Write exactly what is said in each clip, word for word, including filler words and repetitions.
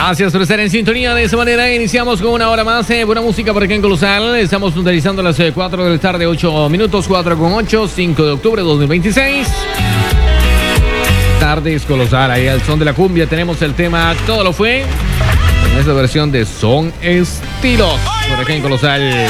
Gracias por estar en sintonía. De esa manera iniciamos con una hora más de buena música por acá en Colosal. Estamos puntualizando las cuatro de la tarde, ocho minutos, cuatro con ocho, cinco de octubre de dos mil veintiséis. Tardes Colosal, ahí al son de la cumbia tenemos el tema Todo lo fue, en esta versión de Son Estilos, por acá en Colosal.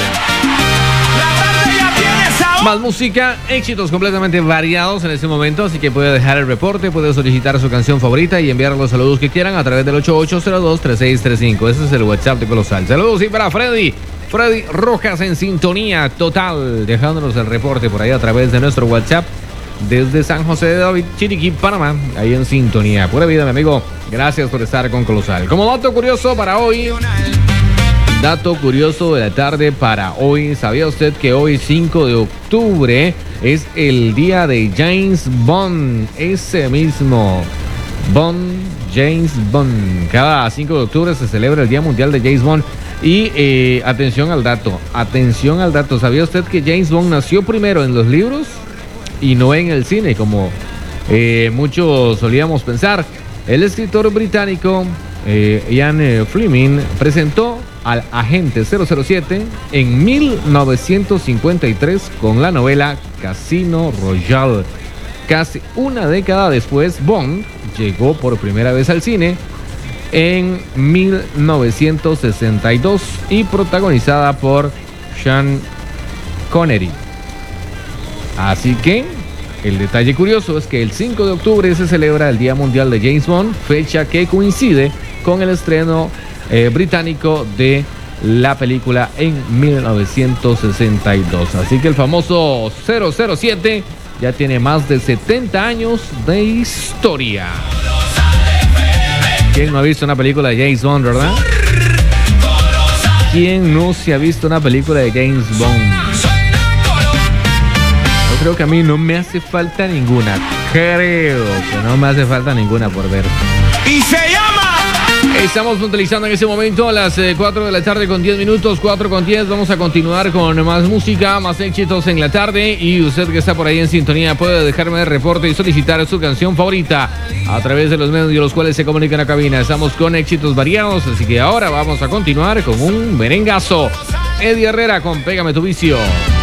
Más música, éxitos completamente variados en este momento, así que puede dejar el reporte, puede solicitar su canción favorita y enviar los saludos que quieran a través del ocho ocho cero dos, tres seis tres cinco. Ese es el WhatsApp de Colosal. Saludos y para Freddy, Freddy Rojas en sintonía total, dejándonos el reporte por ahí a través de nuestro WhatsApp desde San José de David, Chiriquí, Panamá, ahí en sintonía. Pura vida, mi amigo, gracias por estar con Colosal. Como dato curioso para hoy... Dato curioso de la tarde para hoy. ¿Sabía usted que hoy, cinco de octubre, es el día de James Bond? Ese mismo Bond, James Bond. Cada cinco de octubre se celebra el Día Mundial de James Bond. Y eh, atención al dato, atención al dato. ¿Sabía usted que James Bond nació primero en los libros y no en el cine, como eh, muchos solíamos pensar? El escritor británico eh, Ian eh, Fleming presentó al agente cero cero siete en mil novecientos cincuenta y tres con la novela Casino Royale. Casi una década después, Bond llegó por primera vez al cine en mil novecientos sesenta y dos y protagonizada por Sean Connery. Así que el detalle curioso es que el cinco de octubre se celebra el Día Mundial de James Bond, fecha que coincide con el estreno eh, británico de la película en mil novecientos sesenta y dos. Así que el famoso cero cero siete ya tiene más de setenta años de historia. ¿Quién no ha visto una película de James Bond, verdad? ¿Quién no se ha visto una película de James Bond? Yo creo que a mí no me hace falta ninguna. Creo que no me hace falta ninguna por ver. Y se llama... Estamos puntualizando en ese momento a las eh, cuatro de la tarde con diez minutos, cuatro con diez. Vamos a continuar con más música, más éxitos en la tarde. Y usted que está por ahí en sintonía puede dejarme el reporte y solicitar su canción favorita a través de los medios de los cuales se comunica en la cabina. Estamos con éxitos variados, así que ahora vamos a continuar con un merengazo. Eddie Herrera con Pégame tu vicio.